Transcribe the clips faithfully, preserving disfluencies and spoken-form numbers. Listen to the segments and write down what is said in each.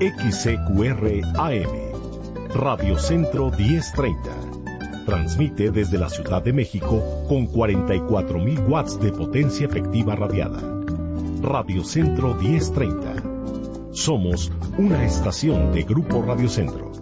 X C Q R A M, Radio Centro diez treinta. Transmite desde la Ciudad de México con cuarenta y cuatro mil watts de potencia efectiva radiada. Radio Centro diez treinta. Somos una estación de Grupo Radio Centro.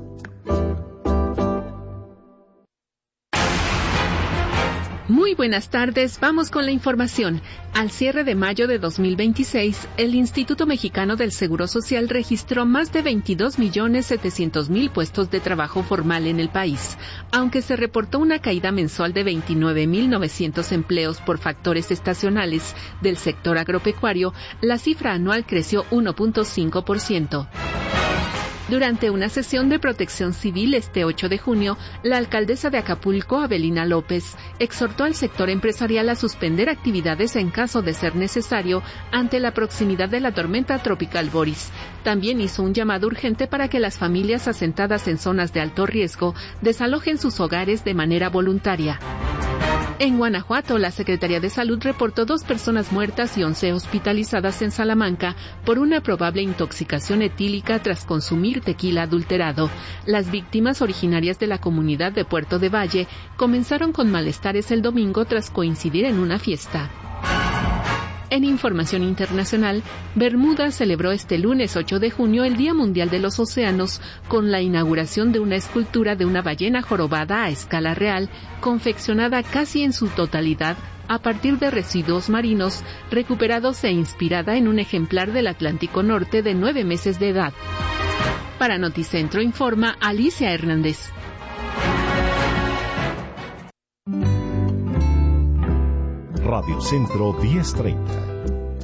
Muy buenas tardes, vamos con la información. Al cierre de mayo de dos mil veintiséis, el Instituto Mexicano del Seguro Social registró más de veintidós millones setecientos mil puestos de trabajo formal en el país, aunque se reportó una caída mensual de veintinueve mil novecientos empleos por factores estacionales del sector agropecuario. La cifra anual creció uno punto cinco por ciento. Durante una sesión de protección civil este ocho de junio, la alcaldesa de Acapulco, Avelina López, exhortó al sector empresarial a suspender actividades en caso de ser necesario ante la proximidad de la tormenta tropical Boris. También hizo un llamado urgente para que las familias asentadas en zonas de alto riesgo desalojen sus hogares de manera voluntaria. En Guanajuato, la Secretaría de Salud reportó dos personas muertas y once hospitalizadas en Salamanca por una probable intoxicación etílica tras consumir tequila adulterado. Las víctimas, originarias de la comunidad de Puerto de Valle, comenzaron con malestares el domingo tras coincidir en una fiesta. En información internacional, Bermuda celebró este lunes ocho de junio el Día Mundial de los Océanos con la inauguración de una escultura de una ballena jorobada a escala real, confeccionada casi en su totalidad a partir de residuos marinos recuperados e inspirada en un ejemplar del Atlántico Norte de nueve meses de edad. Para Noticentro informa Alicia Hernández. Radio Centro diez treinta.